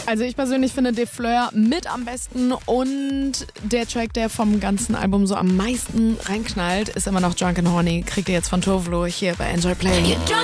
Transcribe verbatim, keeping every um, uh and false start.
Also ich persönlich finde De Fleur mit am besten und der Track, der vom ganzen Album so am meisten reinknallt, ist immer noch Drunk and Horny. Kriegt ihr jetzt von Tovlo hier bei Enjoy Playing.